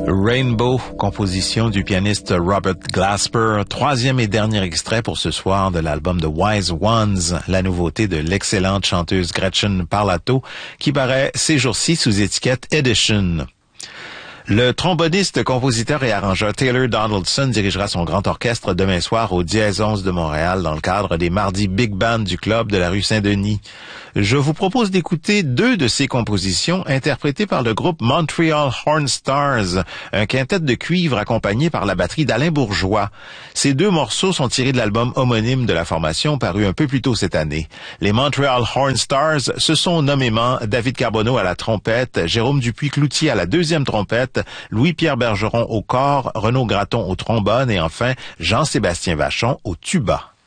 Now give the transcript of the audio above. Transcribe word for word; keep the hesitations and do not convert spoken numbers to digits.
Rainbow, composition du pianiste Robert Glasper, troisième et dernier extrait pour ce soir de l'album The Wise Ones, la nouveauté de l'excellente chanteuse Gretchen Parlato, qui paraît ces jours-ci sous étiquette Edition. Le tromboniste, compositeur et arrangeur Taylor Donaldson dirigera son grand orchestre demain soir au Dièse onze de Montréal dans le cadre des mardis Big Band du club de la rue Saint-Denis. Je vous propose d'écouter deux de ses compositions interprétées par le groupe Montreal Horn Stars, un quintet de cuivre accompagné par la batterie d'Alain Bourgeois. Ces deux morceaux sont tirés de l'album homonyme de la formation paru un peu plus tôt cette année. Les Montreal Horn Stars, ce sont nommément David Carbonneau à la trompette, Jérôme Dupuis-Cloutier à la deuxième trompette, Louis-Pierre Bergeron au cor, Renaud Gratton au trombone et enfin Jean-Sébastien Vachon au tuba.